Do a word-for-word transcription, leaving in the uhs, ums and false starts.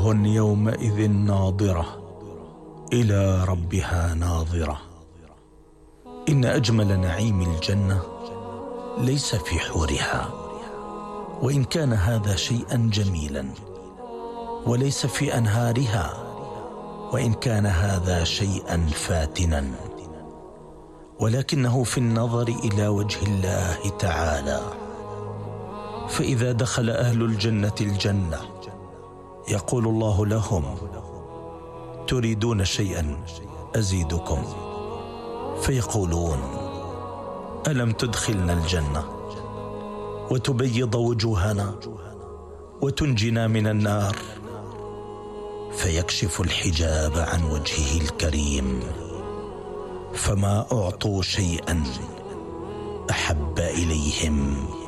وجوه يومئذ ناظرة إلى ربها ناظرة. إن أجمل نعيم الجنة ليس في حورها، وإن كان هذا شيئا جميلا، وليس في أنهارها، وإن كان هذا شيئا فاتنا، ولكنه في النظر إلى وجه الله تعالى. فإذا دخل أهل الجنة الجنة يقول الله لهم: تريدون شيئا أزيدكم؟ فيقولون: ألم تدخلنا الجنة وتبيض وجوهنا وتنجنا من النار؟ فيكشف الحجاب عن وجهه الكريم، فما أعطوا شيئا أحب إليهم